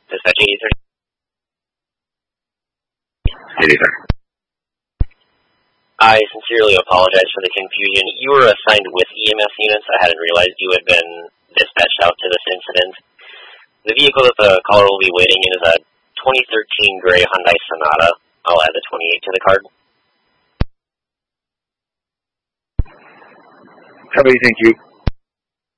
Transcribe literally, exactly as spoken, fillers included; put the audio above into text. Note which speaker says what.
Speaker 1: Dispatch eighty thirty.
Speaker 2: eighty thirty.
Speaker 1: I sincerely apologize for the confusion. You were assigned with E M S units. I hadn't realized you had been dispatched out to this incident. The vehicle that the caller will be waiting in is a twenty thirteen gray Hyundai Sonata. I'll add the twenty-eight to the card.
Speaker 2: Copy, thank you.